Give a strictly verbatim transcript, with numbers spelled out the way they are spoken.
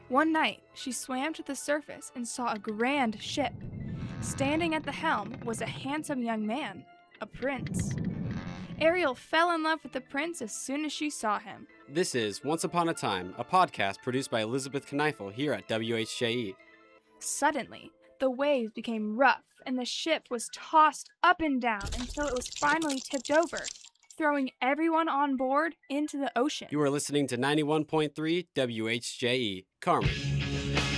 One night, she swam to the surface and saw a grand ship. Standing at the helm was a handsome young man, a prince. Ariel fell in love with the prince as soon as she saw him. This is Once Upon a Time, a podcast produced by Elizabeth Kneifel here at W H J E. Suddenly, the waves became rough and the ship was tossed up and down until it was finally tipped over, throwing everyone on board into the ocean. You are listening to ninety-one point three W H J E, Carmen.